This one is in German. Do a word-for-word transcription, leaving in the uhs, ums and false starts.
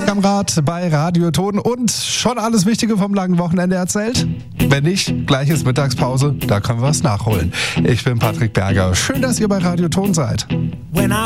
am Rad bei Radio Ton und schon alles Wichtige vom langen Wochenende erzählt? Wenn nicht, gleich ist Mittagspause, da können wir es nachholen. Ich bin Patrick Berger. Schön, dass ihr bei Radio Ton seid.